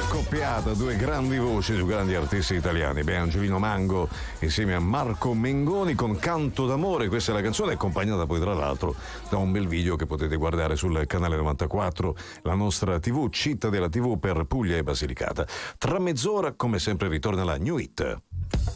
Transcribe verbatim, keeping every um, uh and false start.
accoppiata, due grandi voci, due grandi artisti italiani. Beh, Angelino Mango insieme a Marco Mengoni con Canto d'amore. Questa è la canzone, accompagnata poi tra l'altro da un bel video che potete guardare sul canale novantaquattro, la nostra tivù, città della tivù per Puglia e Basilicata. Tra mezz'ora, come sempre, ritorna la New Hit.